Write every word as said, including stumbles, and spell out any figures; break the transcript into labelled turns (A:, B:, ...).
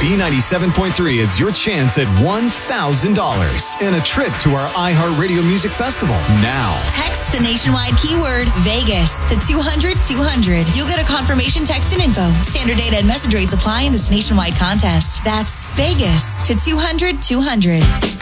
A: B ninety-seven point three is your chance at one thousand dollars and a trip to our iHeartRadio Music Festival. Now,
B: text the nationwide keyword Vegas to two hundred two hundred. You'll get a confirmation text and info. Standard data and message rates apply in this nationwide contest. That's Vegas to two hundred two hundred.